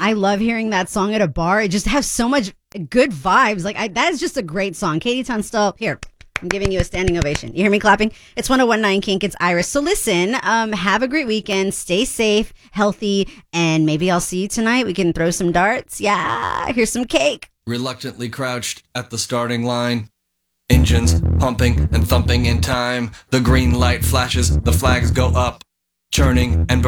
I love hearing that song at a bar. It just has so much good vibes. That is just a great song. Katie Tunstall, here. I'm giving you a standing ovation. You hear me clapping? It's 101.9 Kink. It's Iris. So listen, have a great weekend. Stay safe, healthy, and maybe I'll see you tonight. We can throw some darts. Yeah, here's some cake. Reluctantly crouched at the starting line. Engines pumping and thumping in time. The green light flashes, the flags go up. Churning and burning.